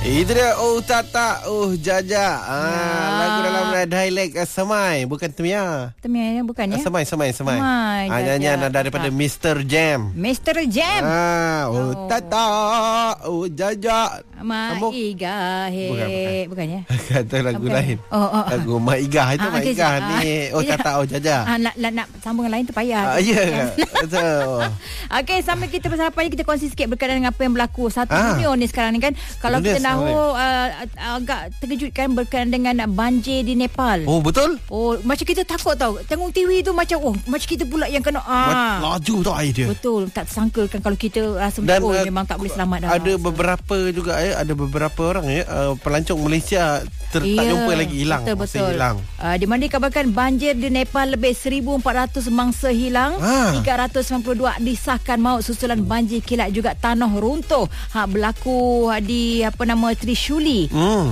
Itu dia. Oh Tata, oh Jaja. Lagu dalam dialek Semai, bukan Temia. Temia bukan ya? Semai. Nyanyian daripada Mr. Jam. Mr. Jam. Oh Tata, oh Jaja. Mak Igah. Bukan ya? Kata lagu lain. Lagu Mak Igah itu. Mak Igah ni. Oh Tata, oh Jaja. Nak sambung lain tu payah. Ya. Betul. Okey, sampai kita bersama kita kongsi sikit berkaitan dengan apa yang berlaku satu dunia ni sekarang ni kan. Kalau kita tahu agak terkejutkan berkaitan dengan banjir di Nepal. Oh betul? Oh macam kita takut tau. Tengok TV tu macam macam kita pula yang kena laju tau air dia. Betul, tak tersangkakan kalau kita rasa memang tak boleh selamat dah. Ada beberapa juga ada beberapa orang pelancong Malaysia tak jumpa lagi, hilang. Betul. Hilang. Di mana dikabarkan banjir di Nepal lebih 1,400 mangsa hilang, 392 disahkan maut susulan banjir kilat juga tanah runtuh. Berlaku di Trishuli.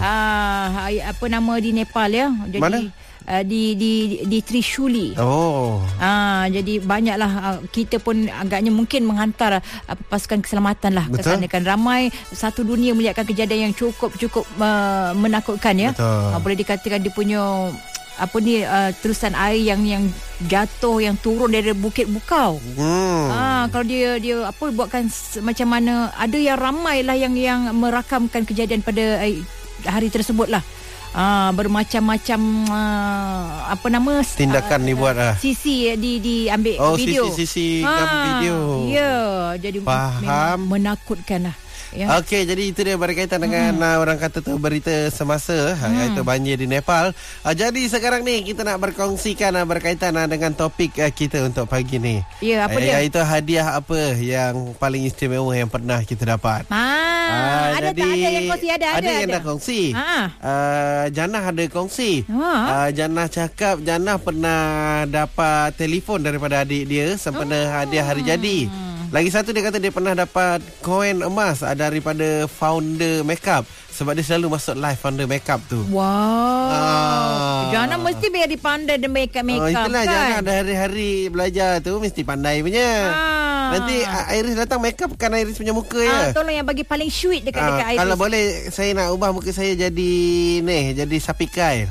Di Nepal ya. Jadi mana? Di Trishuli. Jadi banyaklah kita pun agaknya mungkin menghantar pasukan keselamatan lah ke sana kan. Ramai satu dunia melihatkan kejadian yang cukup menakutkan ya. Boleh dikatakan dia punya terusan air yang jatuh, yang turun dari Bukit Bukau. Kalau dia buatkan macam mana, ada yang ramai lah yang merakamkan kejadian pada hari tersebut lah. Bermacam-macam tindakan dibuat lah. Sisi diambil video. Sisi video. Ya, jadi memang menakutkan lah. Ya. Okey, jadi itu dia berkaitan dengan orang kata tu berita semasa iaitu banjir di Nepal. Jadi sekarang ni kita nak berkongsikan berkaitan dengan topik kita untuk pagi ni. Ya, apa dia? Iaitu hadiah apa yang paling istimewa yang pernah kita dapat. Ada tak ada yang kongsi? Ada yang dah kongsi. Janah ada kongsi. Janah cakap Janah pernah dapat telefon daripada adik dia sempena hadiah hari jadi. Lagi satu dia kata dia pernah dapat koin emas daripada founder makeup sebab dia selalu masuk live founder makeup tu. Wow. Jangan mesti biar dipandai dan makeup itulah kan. Jangan ada hari-hari belajar tu mesti pandai punya. Nanti Iris datang makeup kan Iris punya muka ya. Tolong yang bagi paling sweet dekat Iris. Kalau boleh saya nak ubah muka saya jadi jadi sapi kail.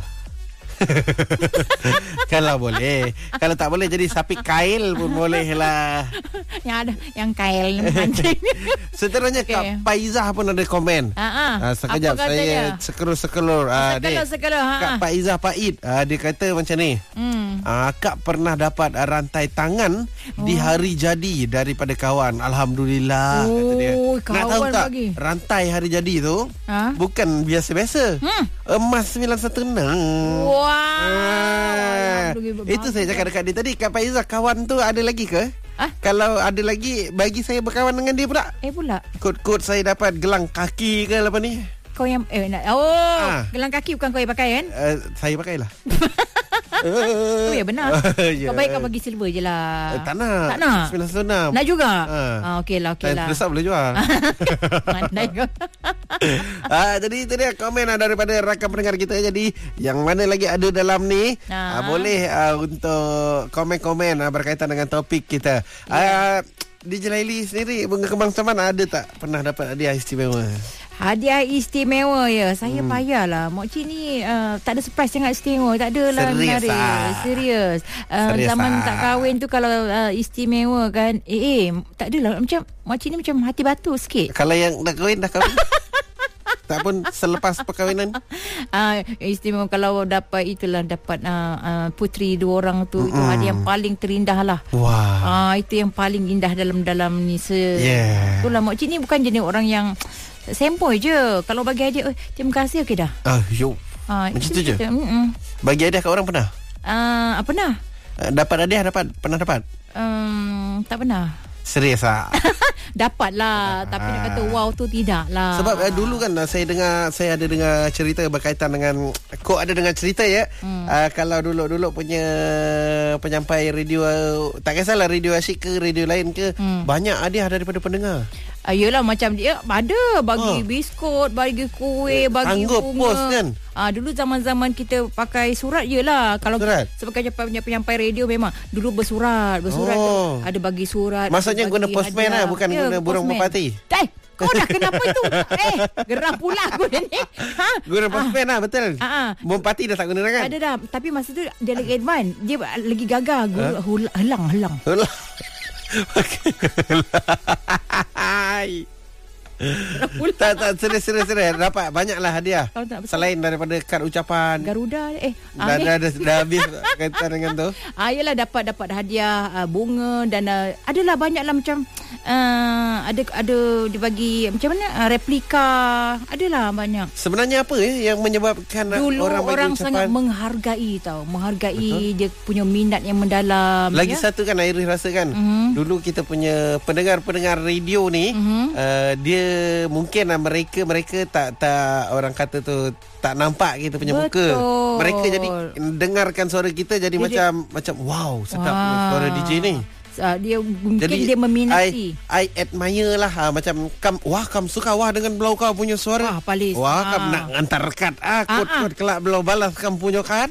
Kalau boleh. Kalau tak boleh jadi sapi kail pun boleh lah. Yang ada yang kail mancing. Seterusnya Kak Faizah pun ada komen. Sekejap saya sekelur. Kak Faizah Paid dia kata macam ni. Kak pernah dapat rantai tangan di hari jadi daripada kawan. Alhamdulillah kata dia. Nak tahu tak bagi rantai hari jadi tu bukan biasa-biasa. Emas 916. Itu saya cakap dekat dia tadi. Kak Faizah, kawan tu ada lagi ke? Kalau ada lagi, bagi saya berkawan dengan dia pula. Pula Kod-kod saya dapat gelang kaki ke apa ni? Kau yang gelang kaki bukan kau yang pakai kan? Saya pakailah. Ya benar. Kau baik kau bagi silver je lah. Tak nak 916. Nak juga? Okey lah. Besar boleh jual. Pandai kau. Jadi itu dia komen daripada rakan pendengar kita. Jadi yang mana lagi ada dalam ni boleh untuk komen-komen berkaitan dengan topik kita. DJ Laili sendiri, Bunga Kembang ada tak pernah dapat hadiah istimewa? Hadiah istimewa ya. Saya payahlah. Mak cik ni tak ada surprise sangat istimewa. Tak ada lah. Serius. Zaman tak kahwin tu kalau istimewa kan. Tak adalah. Macam mak cik ni macam hati batu sikit. Kalau yang dah kahwin tak pun selepas perkahwinan. Istimewa kalau dapat puteri 2 orang tu. Itu hadiah yang paling terindah lah. Itu yang paling indah dalam ni. Itulah mak cik ni bukan jenis orang yang sempoi je. Kalau bagi hadiah terima kasih okey dah. Macam tu je. Bagi hadiah kat orang pernah? Pernah. Dapat hadiah pernah dapat? Tak pernah. Serius lah. Dapat lah. Tapi nak kata wow tu tidak lah. Sebab dulu kan saya ada dengar cerita berkaitan dengan, kok ada dengar cerita ya. Kalau dulu punya penyampai radio, tak kisahlah radio asyik ke radio lain ke, banyak hadiah daripada pendengar. Yelah macam dia ada bagi biskut, bagi kuih, bagi sanggup bunga. Post kan. Dulu zaman-zaman kita pakai surat yelah. Kalau surat. Sebagai penyampai radio memang dulu bersurat tu, ada bagi surat. Maksudnya guna postman lah, bukan guna burung merpati. Kau dah kenapa tu? Geram pula aku ni. Guna postman lah, betul. Bom parti dah tak guna kan? Ada dah. Tapi masa tu dia lagi advance. Dia lagi gagah. Helang. Tak serius dapat banyaklah hadiah. Selain daripada kad ucapan Garuda dah habis kaitan dengan tu. Yalah dapat hadiah bunga dan adalah banyaklah macam ada dibagi macam mana replika, adalah banyak. Sebenarnya apa yang menyebabkan dulu orang sangat menghargai dia punya minat yang mendalam. Lagi satu kan Iris rasa kan, dulu kita punya pendengar radio ni dia mungkin mereka tak orang kata tu tak nampak kita punya muka. Mereka jadi dengarkan suara kita jadi macam wow, sedap suara DJ ni. Dia mungkin dia meminati. I admire lah macam kam suka dengan belau kau punya suara. Palis. Kam nak hantar kad kod kelak belau balas kam punya kad.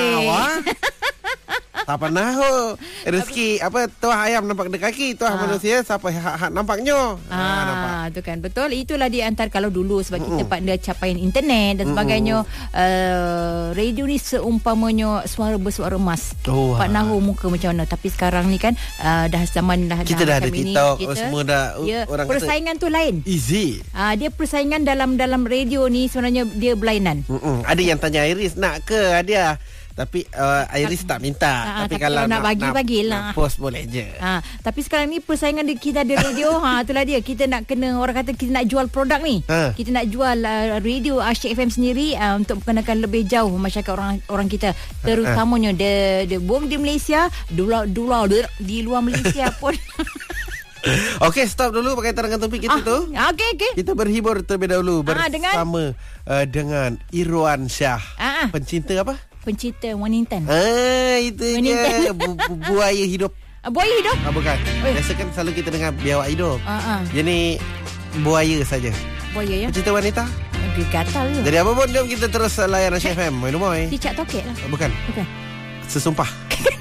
Tak pernah rezeki tuah ayam nampak di kaki, tuah manusia siapa hak nampaknya. Nampak. Tu kan betul. Itulah di antara kalau dulu sebab kita pada capaian internet dan sebagainya, radio ni seumpamanya suara bersuara emas. Pak Nahu muka macam mana. Tapi sekarang ni kan dah zaman kita dah ada TikTok semua dah orang persaingan kata, tu lain. Easy. Dia persaingan dalam radio ni sebenarnya dia berlainan. Ada yang tanya Iris nak ke hadiah. Tapi Iris tak minta. Tapi kalau nak bagilah. Post boleh je. Tapi sekarang ni persaingan kita ada radio. Itulah dia. Kita nak kena, orang kata kita nak jual produk ni. Kita nak jual radio Asyik FM sendiri untuk mengenakan lebih jauh masyarakat orang kita. Terutamanya dia buang di Malaysia, di luar Malaysia pun. Okey, stop dulu berkaitan dengan topik kita tu. Okey. Kita berhibur terlebih dahulu bersama dengan Irwan Shah. Pencinta apa? Pencinta wanita. Itu je. Buaya hidup. Buaya hidup? Bukan. Biasa kan selalu kita dengar biawak hidup. Jadi buaya saja. Buaya ya. Pencinta wanita? Gatal tu. Jadi apa pun, jom kita terus layan Asyik FM. Minum oi. Cicak toket lah. Bukan. Sesumpah.